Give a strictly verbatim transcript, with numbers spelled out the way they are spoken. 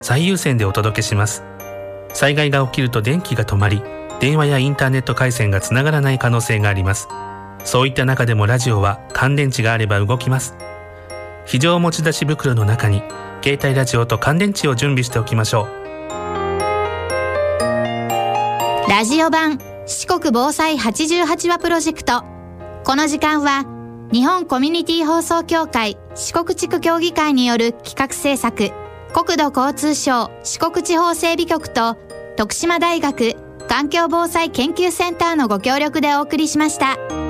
最優先でお届けします。災害が起きると電気が止まり、電話やインターネット回線がつながらない可能性があります。そういった中でもラジオは乾電池があれば動きます。非常持ち出し袋の中に携帯ラジオと乾電池を準備しておきましょう。ラジオ版四国防災はちじゅうはちわプロジェクト。この時間は日本コミュニティ放送協会四国地区協議会による企画制作、国土交通省四国地方整備局と徳島大学環境防災研究センターのご協力でお送りしました。